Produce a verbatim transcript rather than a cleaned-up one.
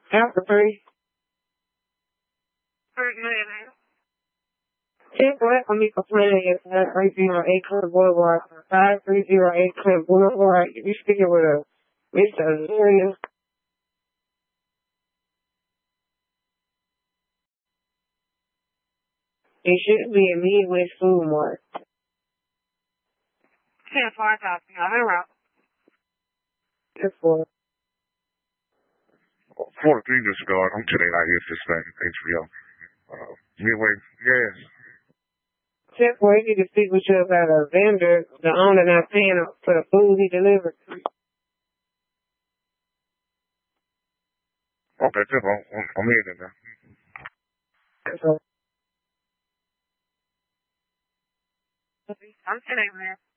After three. Check what on me complaining at five three zero eight Clint Boulevard. five three zero eight Clint Boulevard. You speaking with a Mister Azaria. It should be a Midwest Food Mart. ten five thousand. I'm in route. That's four. forty-three disregard. I'm today out here dispatch H B O. Uh, Midway, yes. Check where he need to speak with you about a vendor, the owner not paying for the food he delivered. Okay, Tip, I'm, I'm here now. That's all. I'm today, man.